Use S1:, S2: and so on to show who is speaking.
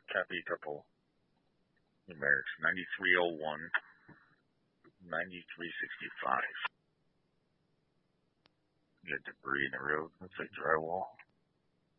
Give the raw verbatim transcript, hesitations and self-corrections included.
S1: copy a couple numerics. ninety-three oh one, ninety-three sixty-five. You got debris in the road. Looks like drywall.